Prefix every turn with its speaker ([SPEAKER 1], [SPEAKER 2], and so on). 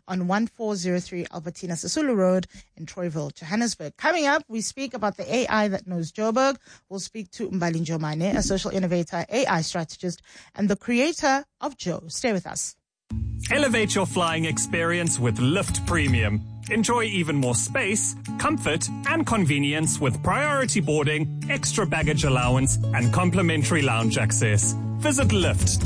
[SPEAKER 1] on 1403 Albertina Sisulu Road in Troyville, Johannesburg. Coming up, we speak about the AI that knows Joburg. We'll speak to Mbali Njomane, a social innovator, AI strategist, and the creator of Joe. Stay with us.
[SPEAKER 2] Elevate your flying experience with Lift Premium. Enjoy even more space, comfort, and convenience with priority boarding, extra baggage allowance, and complimentary lounge access. Visit Lift.